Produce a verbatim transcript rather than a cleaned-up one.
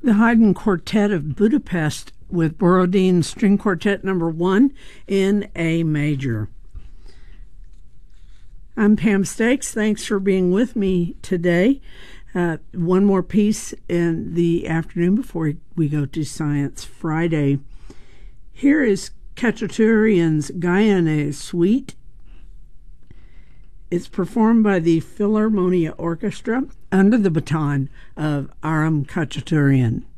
The Haydn Quartet of Budapest with Borodin String Quartet number one in A major. I'm Pam Stakes. Thanks for being with me today. Uh, one more piece in the afternoon before we go to Science Friday. Here is Khachaturian's Gayane Suite. It's performed by the Philharmonia Orchestra under the baton of Aram Khachaturian.